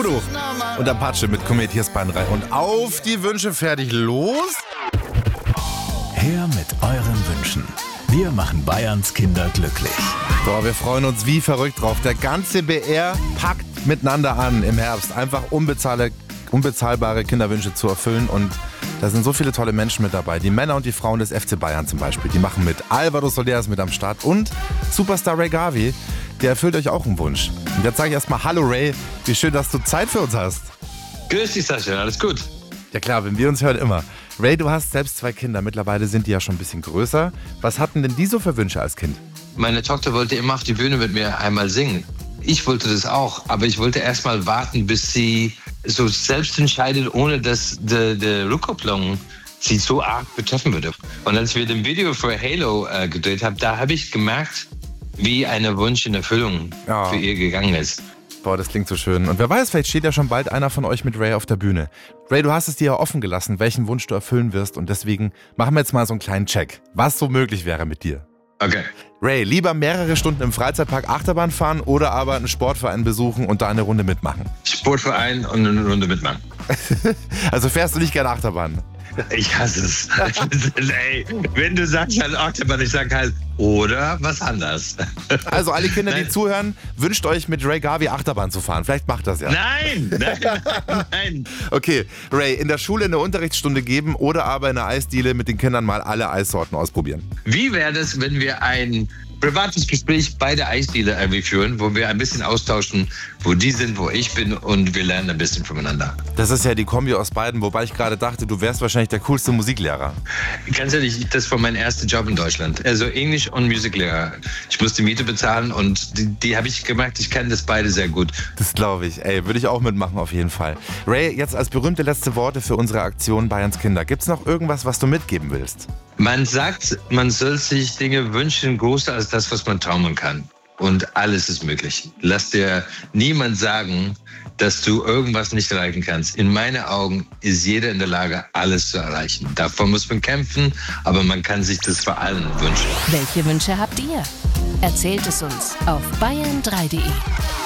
Bodo und Apache mit Komet, hier ist Bayern 3. Und auf die Wünsche, fertig, los! Her mit euren Wünschen. Wir machen Bayerns Kinder glücklich. Boah, wir freuen uns wie verrückt drauf. Der ganze BR packt miteinander an im Herbst. Einfach unbezahlbare Kinderwünsche zu erfüllen. Und da sind so viele tolle Menschen mit dabei. Die Männer und die Frauen des FC Bayern zum Beispiel. Die machen mit. Alvaro Soler ist mit am Start. Und Superstar Ray Garvey, der erfüllt euch auch einen Wunsch. Und jetzt sage ich erstmal Hallo Ray, wie schön, dass du Zeit für uns hast. Grüß dich, Sascha, alles gut? Ja klar, wenn wir uns hören, immer. Ray, du hast selbst 2 Kinder. Mittlerweile sind die ja schon ein bisschen größer. Was hatten denn die so für Wünsche als Kind? Meine Tochter wollte immer auf die Bühne mit mir einmal singen. Ich wollte das auch, aber ich wollte erst mal warten, bis sie so selbst entscheidet, ohne dass die Rückkopplung sie so arg betreffen würde. Und als wir den Video für Halo gedreht haben, da habe ich gemerkt, wie ein Wunsch in Erfüllung für ihr gegangen ist. Boah, das klingt so schön. Und wer weiß, vielleicht steht ja schon bald einer von euch mit Ray auf der Bühne. Ray, du hast es dir ja offen gelassen, welchen Wunsch du erfüllen wirst. Und deswegen machen wir jetzt mal so einen kleinen Check, was so möglich wäre mit dir. Okay. Ray, lieber mehrere Stunden im Freizeitpark Achterbahn fahren oder aber einen Sportverein besuchen und da eine Runde mitmachen? Sportverein und eine Runde mitmachen. Also fährst du nicht gerne Achterbahn? Ich hasse es. Ey, wenn du sagst halt Achterbahn, ich sag halt, oder was anders. Also alle Kinder, die zuhören, wünscht euch mit Ray Garvey Achterbahn zu fahren. Vielleicht macht das ja. Nein. Okay, Ray, in der Schule eine Unterrichtsstunde geben oder aber in einer Eisdiele mit den Kindern mal alle Eissorten ausprobieren. Wie wäre das, wenn wir ein privates Gespräch bei der Eisdiele irgendwie führen, wo wir ein bisschen austauschen, wo die sind, wo ich bin und wir lernen ein bisschen voneinander. Das ist ja die Kombi aus beiden, wobei ich gerade dachte, du wärst wahrscheinlich der coolste Musiklehrer. Ganz ehrlich, das war mein erster Job in Deutschland. Also Englisch- und Musiklehrer. Ich musste Miete bezahlen und die habe ich gemerkt, ich kann das beide sehr gut. Das glaube ich. Ey, würde ich auch mitmachen auf jeden Fall. Ray, jetzt als berühmte letzte Worte für unsere Aktion Bayerns Kinder. Gibt's noch irgendwas, was du mitgeben willst? Man sagt, man soll sich Dinge wünschen, größer als das, was man träumen kann. Und alles ist möglich. Lass dir niemand sagen, dass du irgendwas nicht erreichen kannst. In meinen Augen ist jeder in der Lage, alles zu erreichen. Davor muss man kämpfen, aber man kann sich das vor allem wünschen. Welche Wünsche habt ihr? Erzählt es uns auf bayern3.de.